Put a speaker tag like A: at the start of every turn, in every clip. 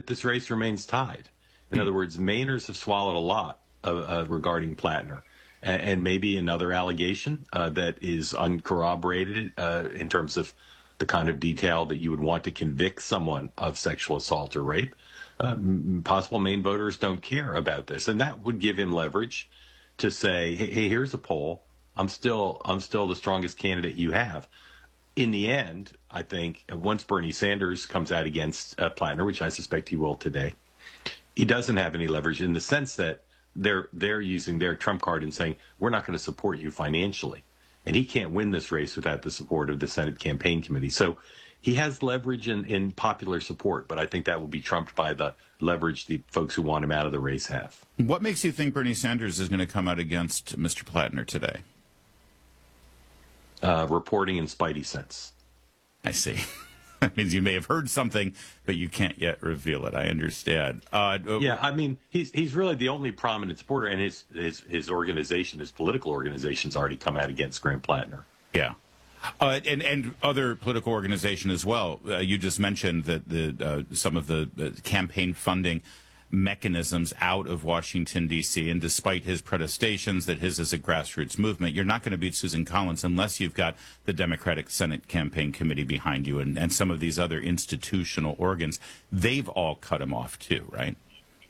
A: that this race remains tied. In other words, Mainers have swallowed a lot regarding Plattner, and maybe another allegation that is uncorroborated in terms of the kind of detail that you would want to convict someone of sexual assault or rape. Possible Maine voters don't care about this, and that would give him leverage to say, "Hey, here's a poll. I'm still the strongest candidate you have." In the end, I think once Bernie Sanders comes out against Plattner, which I suspect he will today, he doesn't have any leverage in the sense that they're using their trump card and saying, "We're not going to support you financially," and he can't win this race without the support of the Senate Campaign Committee. So he has leverage in popular support, but I think that will be trumped by the leverage the folks who want him out of the race have.
B: What makes you think Bernie Sanders is going to come out against Mr. Plattner today?
A: Reporting and spidey sense.
B: I see. That means you may have heard something, but you can't yet reveal it. I understand.
A: Yeah, I mean, he's really the only prominent supporter, and his organization, his political organization's already come out against Graham Plattner.
B: Yeah. And other political organization as well. You just mentioned that some of the campaign funding mechanisms out of Washington, D.C., and despite his protestations that his is a grassroots movement, you're not going to beat Susan Collins unless you've got the Democratic Senate Campaign Committee behind you and some of these other institutional organs. They've all cut him off too, right?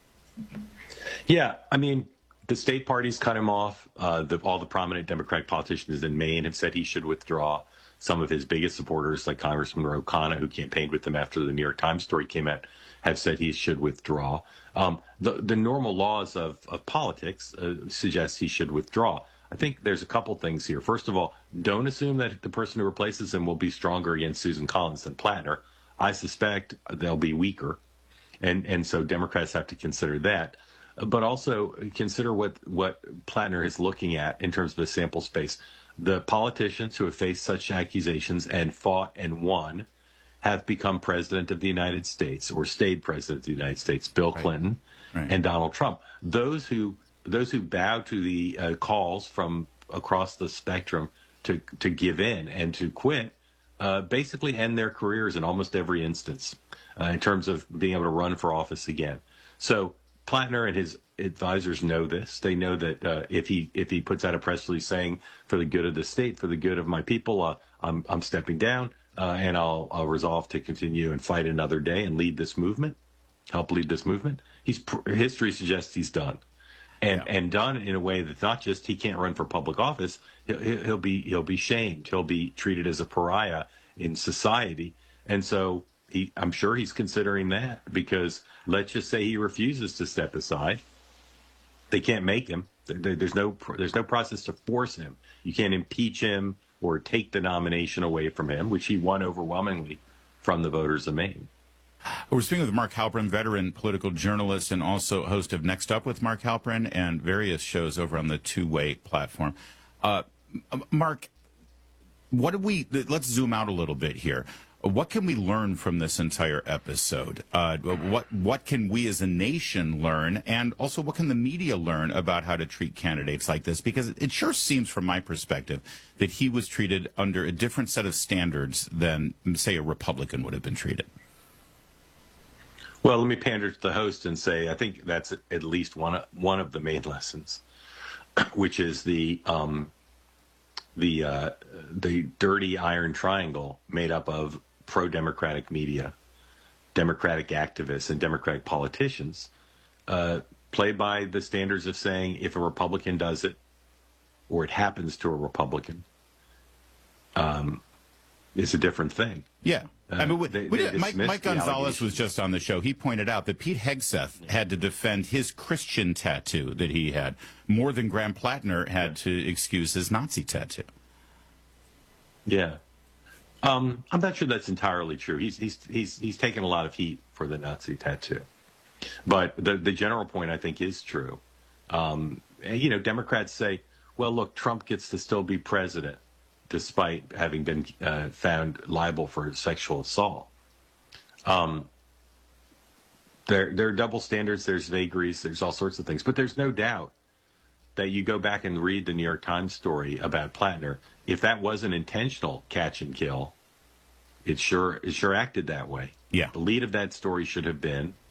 A: Yeah, I mean, the state parties cut him off. All the prominent Democratic politicians in Maine have said he should withdraw. Some of his biggest supporters, like Congressman Ro Khanna, who campaigned with him after the New York Times story came out, have said he should withdraw. The normal laws of politics suggest he should withdraw. I think there's a couple things here. First of all, don't assume that the person who replaces him will be stronger against Susan Collins than Plattner. I suspect they'll be weaker. And so Democrats have to consider that. But also consider what Plattner is looking at in terms of the sample space. The politicians who have faced such accusations and fought and won have become president of the United States or stayed president of the United States, Bill Clinton and Donald Trump. Those who bow to the calls from across the spectrum to give in and to quit basically end their careers in almost every instance in terms of being able to run for office again. So Plattner and his advisors know this. They know that if he puts out a press release saying, "For the good of the state, for the good of my people, I'm stepping down, and I'll resolve to continue and fight another day and lead this movement, help lead this movement." History suggests he's done, and done in a way that's not just he can't run for public office. He'll be shamed. He'll be treated as a pariah in society, and so I'm sure he's considering that, because let's just say he refuses to step aside. They can't make him. There's no process to force him. You can't impeach him or take the nomination away from him, which he won overwhelmingly from the voters of Maine.
B: We're speaking with Mark Halperin, veteran political journalist and also host of Next Up with Mark Halperin and various shows over on the Two-Way platform. Mark, let's zoom out a little bit here. What can we learn from this entire episode? What can we as a nation learn? And also, what can the media learn about how to treat candidates like this? Because it sure seems, from my perspective, that he was treated under a different set of standards than, say, a Republican would have been treated.
A: Well, let me pander to the host and say I think that's at least one of the main lessons, which is the dirty iron triangle made up of pro-democratic media, Democratic activists, and Democratic politicians play by the standards of saying if a Republican does it or it happens to a Republican, it's a different thing.
B: Yeah. I mean, Mike Gonzalez was just on the show. He pointed out that Pete Hegseth had to defend his Christian tattoo that he had more than Graham Plattner had to excuse his Nazi tattoo.
A: Yeah. I'm not sure that's entirely true. He's taken a lot of heat for the Nazi tattoo. But the general point, I think, is true. Democrats say, well, look, Trump gets to still be president despite having been found liable for sexual assault. There are double standards, there's vagaries, there's all sorts of things. But there's no doubt that you go back and read the New York Times story about Plattner, if that was an intentional catch and kill, it sure acted that way.
B: Yeah.
A: The lead of that story should have been